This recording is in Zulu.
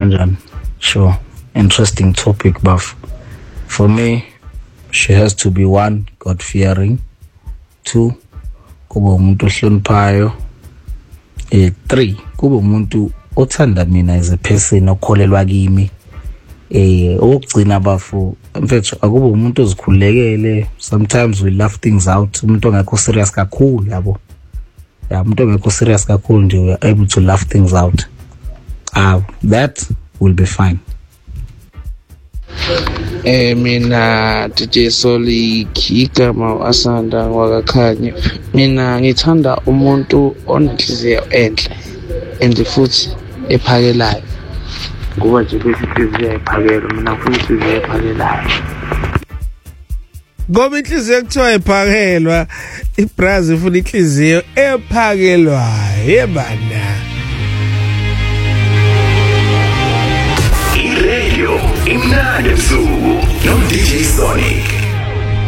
kanjani? Sure. Interesting topic, buff. For me, she has to be 1, God-fearing. 2, kuba umuntu ohloniphayo. 3, kuba umuntu othanda mina as a person okholelwa kimi. Okugcina bafu, mfethu akuba umuntu ozikhulekele. Sometimes we laugh things out. Umuntu ongekho serious kakhulu yabo. Yeah, umuntu ongekho serious kakhulu nje we are able to laugh things out. That will be fine. Mina DJ Solik igama asanda wakakhanya. Mina ngithanda umuntu onenhliziyo enhle and futhi ephakelayo. Ngoba nje bese inhliziyo ephakela, mina ngifuna inhliziyo ephakelayo. Ngoba inhliziyo ekuthiwa iphakelwa, iBrazil ifuna inhliziyo ephakelwayo. Yebana. Radio Imnandi Msuku no DJ Sonic.